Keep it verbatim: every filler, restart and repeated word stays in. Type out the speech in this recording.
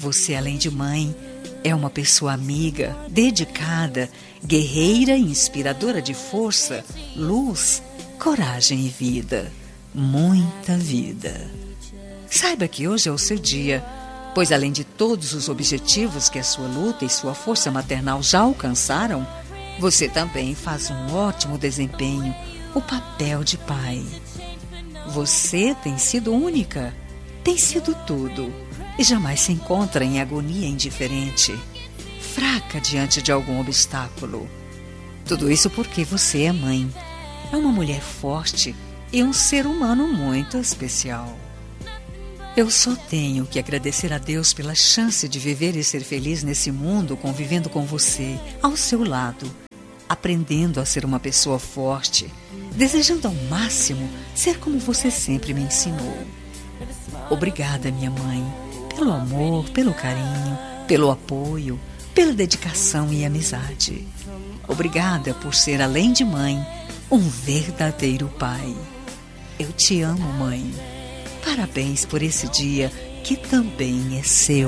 você, além de mãe, é uma pessoa amiga, dedicada, guerreira e inspiradora de força, luz, coragem e vida. Muita vida. Saiba que hoje é o seu dia, pois além de todos os objetivos que a sua luta e sua força maternal já alcançaram, você também faz um ótimo desempenho, o papel de pai. Você tem sido única, tem sido tudo, e jamais se encontra em agonia indiferente, fraca diante de algum obstáculo. Tudo isso porque você é mãe, é uma mulher forte e um ser humano muito especial. Eu só tenho que agradecer a Deus pela chance de viver e ser feliz nesse mundo, convivendo com você, ao seu lado, aprendendo a ser uma pessoa forte, desejando ao máximo ser como você sempre me ensinou. Obrigada, minha mãe, pelo amor, pelo carinho, pelo apoio, pela dedicação e amizade. Obrigada por ser, além de mãe, um verdadeiro pai. Eu te amo, mãe. Parabéns por esse dia que também é seu.